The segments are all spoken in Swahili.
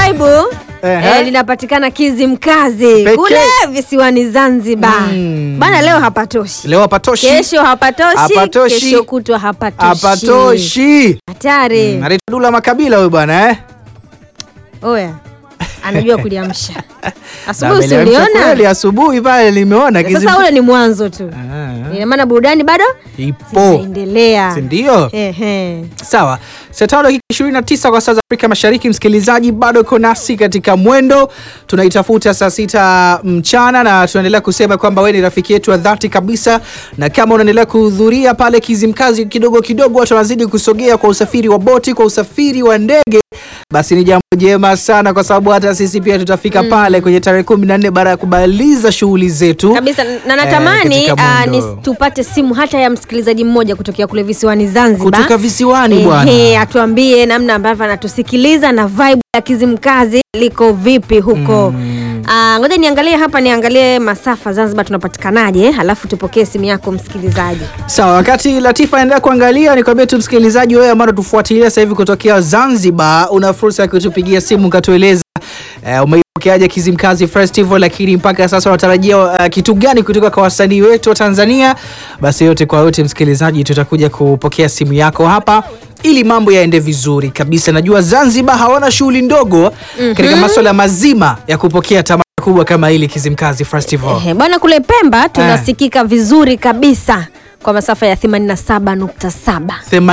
Vibe linapatikana Kizimkazi kule visiwani Zanzibar. Bana leo hapatoshi. Leo hapatoshi. Kesho hapatoshi. Kesho kutwa hapatoshi. Hatari. Anaitwa Dula Makabila huyo bwana Oya. Anajua kuliamsha. Asubuhi uliona? Kweli asubuhi pale nimeona Sasa ule ni mwanzo tu. Ina maana burudani bado ipo. Inaendelea. Si ndio? Sawa. Saa 5:29 kwa saa za Afrika Mashariki, msikilizaji bado uko nasi katika mwendo. Tunaitafuta saa 6 mchana na tunaendelea kusema kwamba wewe ni rafiki yetu wa dhati kabisa, na kama unaendelea kuhudhuria pale Kizimkazi kidogo kidogo watu wanazidi kusogea kwa usafiri wa boti, kwa usafiri wa ndege, basi ni jambo jema sana kwa sababu hata sisi pia tutafika pale kwenye tarehe 14 baada ya kubaliza shughuli zetu. Kabisa, na natamani tupate simu hata ya msikilizaji mmoja kutokea kule visiwani Zanzibar. Kutoka visiwani bwana. Atuambie namna ambavyo anatusikiliza na vibe ya Kizimkazi liko vipi huko. Ngoja niangalie masafa Zanzibar tunapatikanaje, halafu tupokee simu yako msikilizaji. Sawa, wakati Latifa anaendelea kuangalia, nikwambie tu msikilizaji wewe ambao tufuatilia sasa hivi kutokea Zanzibar, una fursa ya kutupigia simu katueleza umeipokeaje Kizimkazi Festival, lakini mpaka sasa unatarajia kitu gani kutoka kwa wasanii wetu wa Tanzania? Basi yote kwa yote msikilizaji, tutakuja kupokea simu yako hapa ili mambo yaende vizuri kabisa. Najua Zanzibar hawana shughuli ndogo katika masuala mazima ya kupokea tamasha kubwa kama hili Kizimkazi Festival. Bwana kule Pemba tunasikika vizuri kabisa kwa masafa ya 87.7.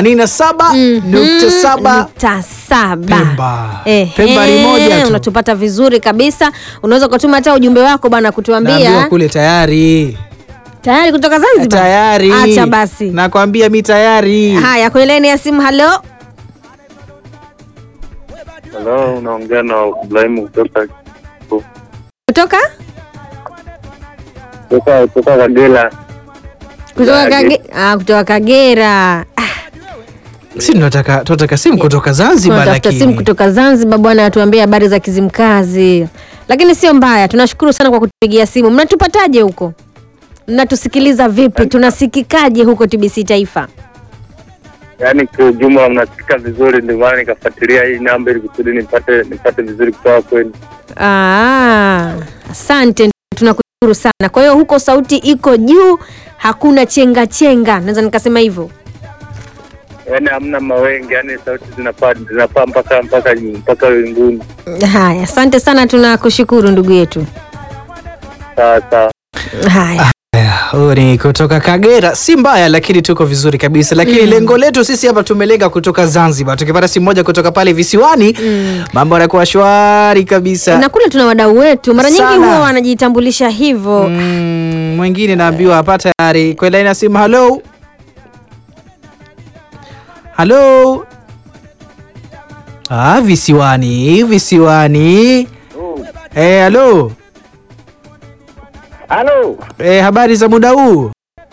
87.7 Pemba. Pemba ni moja tu. Unatupata vizuri kabisa. Unaweza kutuma hata ujumbe wako bwana kutuambia. Naambiwa kule tayari kutoka Zanzibar. Tayari. Acha basi. Nakwambia mi tayari. Haya, kwenye line ya simu. Hello, unaongea na Ibrahim kutoka Kagera. Kutoka Kagera. Si tunataka simu kutoka Zanzibar, lakini simu kutoka Zanzibar bwana, atuambie habari za Kizimkazi. Lakini sio mbaya, tunashukuru sana kwa kutupigia simu. Mnatupataje huko? Mnatusikiliza vipi? Tunasikikaje huko TBC Taifa? Yaani kwa jumla mnasikika vizuri, ndio maana nikafuatilia hii namba ili kusudi nipate vizuri kutoka kwenu. Asante, tunakushukuru sana. Kwa hiyo huko sauti iko juu, hakuna chenga, naweza nikasema hivyo. Yaani hamna mawenge, yaani sauti zinapaa mpaka mbinguni. Haya, asante sana, tunakushukuru ndugu yetu. Sawa. Haya. Ni kutoka Kagera, si mbaya, lakini tuko vizuri kabisa. Lakini lengo letu sisi hapa tumelenga kutoka Zanzibar. Tukipata simu moja kutoka pale visiwani, mambo yanakuwa shwari kabisa. Na kule tuna wadau wetu, mara nyingi huwa wanajitambulisha hivyo. Mwingine naambiwa hapa tayari kwa line ya simu. Hello. Visiwani. Hello. Halo. Habari za muda huu?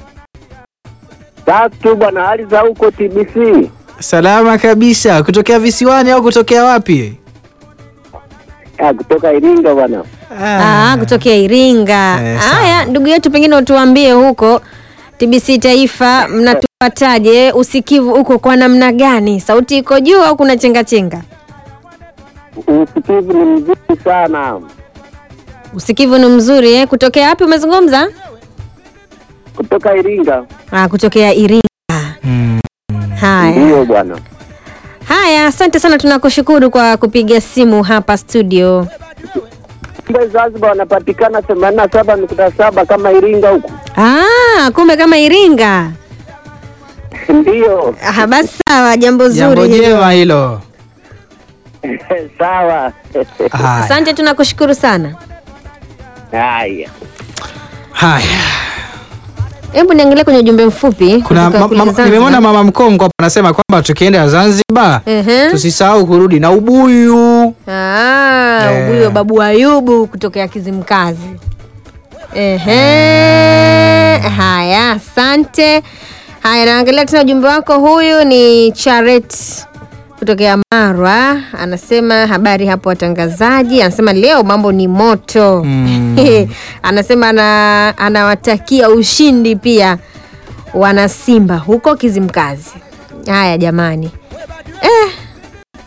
Tatu bwana, hali za huko TBC? Salama kabisa. Kutokea visiwani au kutokea wapi? Kutoka Iringa bwana. Kutokea Iringa. Haya, ndugu yetu, pengine utuambie huko TBC Taifa mnatupataje? Usikivu uko kwa namna gani? Sauti iko juu au kuna chenga? Usikivu ni mzuri sana. Usikivu ni mzuri Kutokea wapi umezungumza? Kutoka Iringa. Kutokea Iringa. Haya. Ndio bwana. Haya, asante sana, tunakushukuru kwa kupiga simu hapa studio. Zanzibar wanapatikana 87.7 kama Iringa huko. Kumbe kama Iringa. Ndio. Basi sawa, jambo zuri hilo. Sawa. Asante, tunakushukuru sana. Haya. Hebu niangalie kwenye ujumbe mfupi. Nimeona mama Mkongo hapa anasema kwamba tukienda Zanzibar tusisahau kurudi na ubuyu. Ubuyu Babu Ayubu kutokea Kizimkazi. Haya, asante. Haya, naangalia tena ujumbe wako. Huyu ni Charet kutokea Marwa, anasema habari hapo watangazaji, anasema leo mambo ni moto. Anasema anawatakia ushindi pia wana Simba huko Kizimkazi. Haya jamani,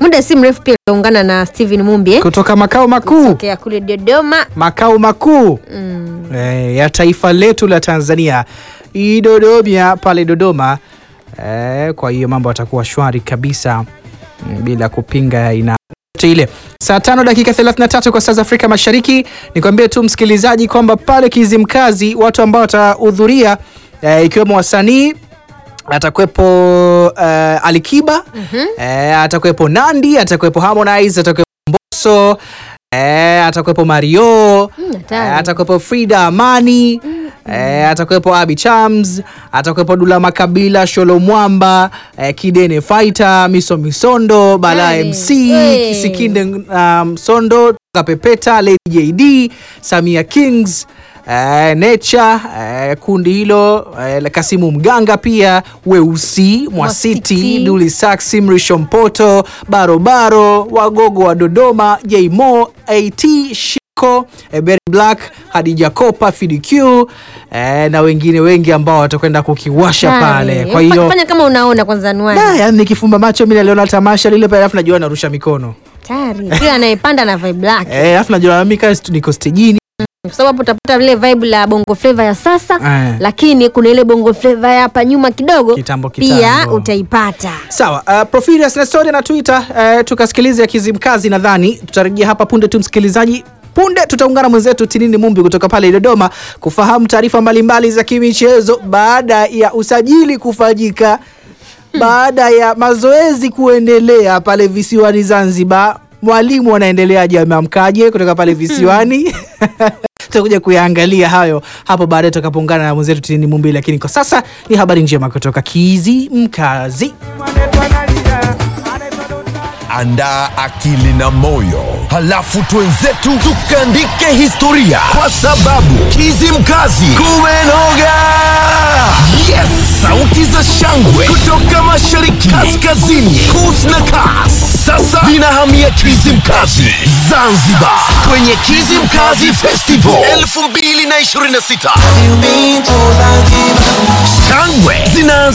Muda si mrefu pia tutaungana na Steven Mumbi kutoka makao makuu kutokea kule Dodoma, makao makuu ya taifa letu la Tanzania, Dodoma, pale Dodoma. Kwa hiyo mambo yatakuwa shwari kabisa bila kupinga ina ile. Saa 5 dakika 33 kwa saa za Afrika Mashariki. Nikwambie tu msikilizaji kwamba pale Kizimkazi watu ambao watahudhuria ikiwemo wasanii, atakuwepo Alikiba, atakuwepo Nandi, atakuwepo Harmonize, atakuwepo Mbosso, atakuwepo Mario, atakuwepo Frida Amani, atakuwepo Abby Chams, atakuwepo Dula Makabila, Sholo Mwamba, Kidene Fighter, Miso Misondo, Bala MC, Kisikinde Msondo, Kapepeta, Lady JD, Samia Kings, Nature, kundi hilo, Kasimu Mganga pia, Weusi, Mwasiti, Duli Saxi, Mrisho Mpoto, Barobaro, Wagogo wa Dodoma, J-Mo, AT, Shiko, Berry Black, Hadija Kopa, FDQ, na wengine wengi ambao watakwenda kukiwasha pale. Kwa hiyo fanya kama unaona kwanza anwani. Yaani nikifumba macho mimi naliona tamasha lile pale, alafu najua narusha mikono. Tayari. Kila anayepanda na vibe lake. Alafu najua mimi niko stejini. Kwa sababu utapata ile vibe la bongo flavor ya sasa, lakini kuna ile bongo flavor ya hapa nyuma kidogo kitambo. Pia utaipata. Sawa, Profilius na story na Twitter, tukasikilize ya Kizimkazi. Nadhani tutarejea hapa punde tu msikilizaji. Punde tutaungana mwenzetu Tinini Mumbi kutoka pale Dodoma kufahamu taarifa mbalimbali za kimichezo baada ya usajili kufanyika, baada ya mazoezi kuendelea pale visiwani Zanzibar. Mwalimu anaendeleaje, ameamkaje kutoka pale visiwani? Tutakuja kuyaangalia hayo hapo baadaye tutakapoungana na mwenzetu Tinini Mumbi, lakini kwa sasa ni habari njema kutoka Kizimkazi. Andaa akili na moyo, halafu twenzetu tukaandike historia, kwa sababu Kizimkazi kumenoga. Yes, sauti za shangwe kutoka mashariki, kaskazini, kus na kas sasa vinahamia Kizimkazi Zanzibar, kwenye Kizimkazi Festival 2026. Shangwe zinaanza